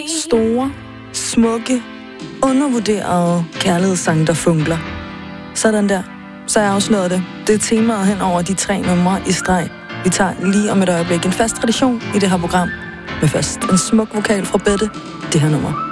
Store, smukke, undervurderede kærlighedssange, der funkler. Sådan der. Så jeg afsløret det. Det er temaet hen over de 3 numre i streg. Vi tager lige om et øjeblik en fast tradition i det her program. Med først en smuk vokal fra Bette. Det her nummer.